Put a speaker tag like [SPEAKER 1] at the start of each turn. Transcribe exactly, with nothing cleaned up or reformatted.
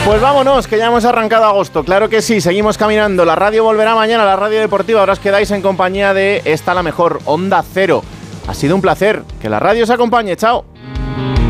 [SPEAKER 1] Pues vámonos, que ya hemos arrancado agosto. Claro que sí, seguimos caminando. La radio volverá mañana, la radio deportiva. Ahora os quedáis en compañía de esta, la mejor, Onda Cero. Ha sido un placer. Que la radio os acompañe. Chao.